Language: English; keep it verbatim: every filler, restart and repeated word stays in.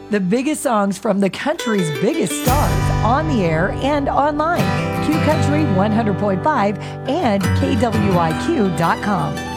The biggest songs from the country's biggest stars on the air and online. Q Country one hundred point five and K W I Q dot com.